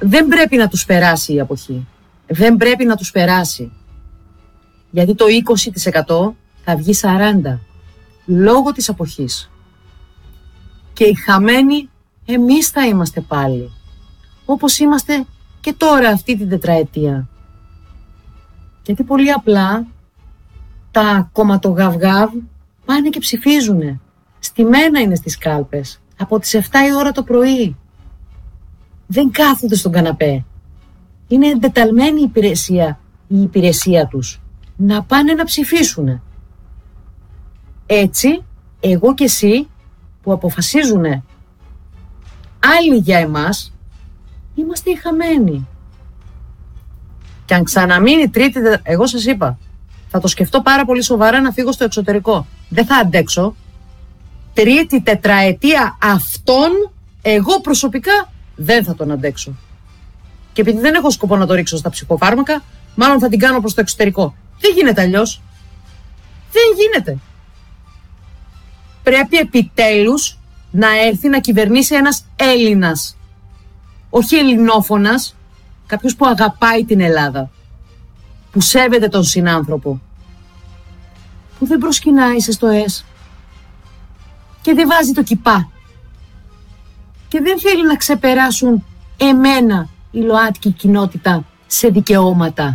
δεν πρέπει να τους περάσει η αποχή. Δεν πρέπει να τους περάσει. Γιατί το 20% θα βγει 40% λόγω της αποχής. Και οι χαμένοι εμείς θα είμαστε πάλι. Όπως είμαστε και τώρα αυτή την τετραετία. Γιατί πολύ απλά τα κομματογαυγάβ πάνε και ψηφίζουνε. Στημένα είναι στις κάλπες. Από τις 7 η ώρα το πρωί. Δεν κάθονται στον καναπέ. Είναι εντεταλμένη η υπηρεσία τους. Να πάνε να ψηφίσουνε. Έτσι, εγώ και εσύ που αποφασίζουνε άλλοι για εμάς, είμαστε οι χαμένοι. Και αν ξαναμείνει τρίτη, εγώ σας είπα, θα το σκεφτώ πάρα πολύ σοβαρά να φύγω στο εξωτερικό. Δεν θα αντέξω. Τρίτη τετραετία αυτόν, εγώ προσωπικά δεν θα τον αντέξω. Και επειδή δεν έχω σκοπό να το ρίξω στα ψυχοφάρμακα, μάλλον θα την κάνω προς το εξωτερικό. Δεν γίνεται αλλιώς. Δεν γίνεται. Πρέπει επιτέλους να έρθει να κυβερνήσει ένας Έλληνας. Όχι ελληνόφωνας, κάποιος που αγαπάει την Ελλάδα. Που σέβεται τον συνάνθρωπο. Που δεν προσκυνάει σε στοές. Και δεν βάζει το κιπά. Και δεν θέλει να ξεπεράσουν εμένα η ΛΟΑΤΚΙ κοινότητα σε δικαιώματα.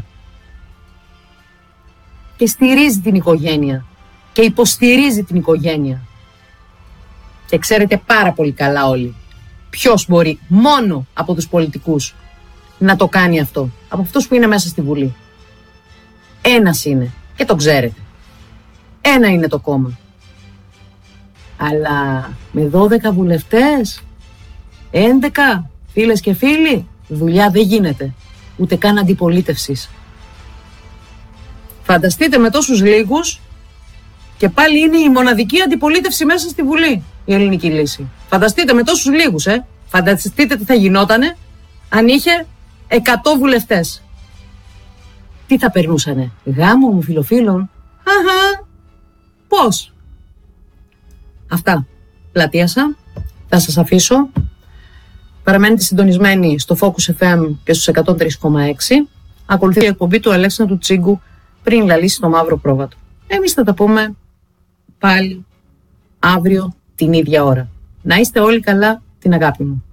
Και στηρίζει την οικογένεια. Και υποστηρίζει την οικογένεια. Και ξέρετε πάρα πολύ καλά όλοι ποιος μπορεί μόνο από τους πολιτικούς να το κάνει αυτό. Από αυτούς που είναι μέσα στη Βουλή. Ένας είναι και το ξέρετε. Ένα είναι το κόμμα. Αλλά με 12 βουλευτές, 11 φίλες και φίλοι, δουλειά δεν γίνεται. Ούτε καν αντιπολίτευσης. Φανταστείτε με τόσους λίγους και πάλι είναι η μοναδική αντιπολίτευση μέσα στη Βουλή η Ελληνική Λύση. Φανταστείτε με τόσους λίγους, Φανταστείτε τι θα γινότανε αν είχε 100 βουλευτές. Τι θα περνούσανε, γάμο μου φιλοφίλων? Πώς? Αυτά. Πλατείασα. Θα σας αφήσω. Παραμένετε συντονισμένοι στο Focus FM και στους 103,6. Ακολουθεί η εκπομπή του Αλέξανδρου Τσίγκου πριν λαλήσει το μαύρο πρόβατο. Εμείς θα τα πούμε πάλι αύριο την ίδια ώρα. Να είστε όλοι καλά, την αγάπη μου.